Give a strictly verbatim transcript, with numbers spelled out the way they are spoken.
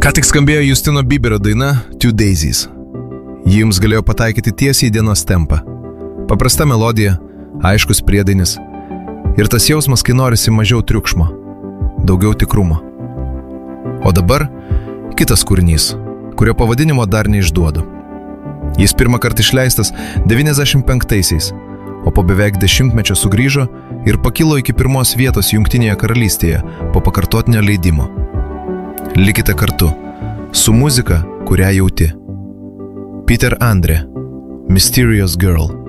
Ką tik skambėjo Justino Bieberio daina Two Daisies. Ji jums galėjo pataikyti tiesiai į dienos tempą. Paprasta melodija, aiškus priedainis. Ir tas jausmas, kai norisi mažiau triukšmo, daugiau tikrumo. O dabar kitas kūrinys, kurio pavadinimo dar neišduodu. Jis pirmą kartą išleistas devyniasdešimt penktaisiais, o po beveik dešimtmečio sugrįžo ir pakilo iki pirmos vietos Jungtinėje karalystėje po pakartotinio leidimo. Likite kartu su muzika, kurią jauti. Peter Andre, Mysterious Girl.